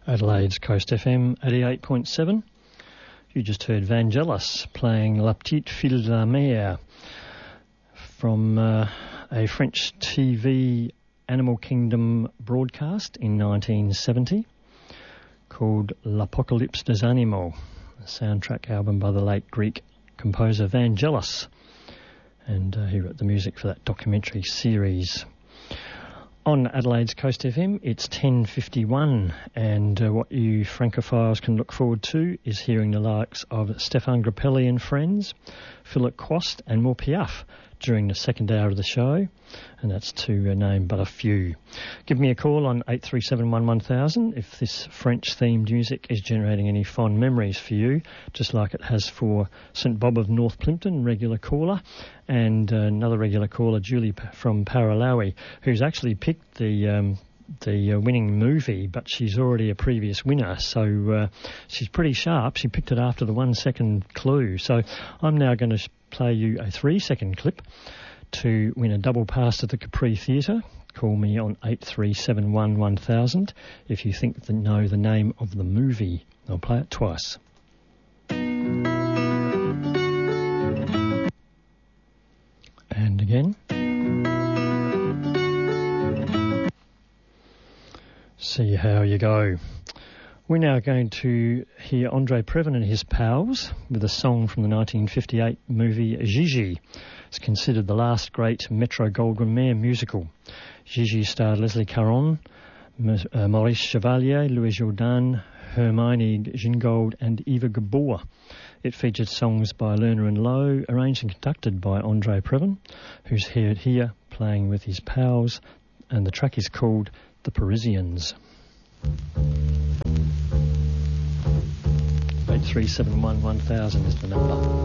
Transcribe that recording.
Adelaide's Coast FM 88.7. You just heard Vangelis playing La Petite Fille de la Mer from a French TV Animal Kingdom broadcast in 1970 called L'Apocalypse des Animaux, a soundtrack album by the late Greek composer Vangelis, and he wrote the music for that documentary series. On Adelaide's Coast FM, it's 10:51, and what you Francophiles can look forward to is hearing the likes of Stéphane Grappelli and friends, Philip Quast and more Piaf during the second hour of the show, and that's to name but a few. Give me a call on 83711000 if this French-themed music is generating any fond memories for you, just like it has for St Bob of North Plympton, regular caller, and another regular caller, Julie from Paralawi, who's actually picked the winning movie, but she's already a previous winner, so she's pretty sharp. She picked it after the 1 second clue. So I'm now going to play you a 3-second clip to win a double pass to the Capri Theatre. Call me on 83711000 if you think that know the name of the movie. I'll play it twice. And again. See how you go. We're now going to hear Andre Previn and his pals with a song from the 1958 movie Gigi. It's considered the last great Metro-Goldwyn-Mayer musical. Gigi starred Leslie Caron, Maurice Chevalier, Louis Jourdan, Hermione Gingold and Eva Gabor. It featured songs by Lerner and Lowe, arranged and conducted by Andre Previn, who's here playing with his pals, and the track is called The Parisians. 83711000 is the number.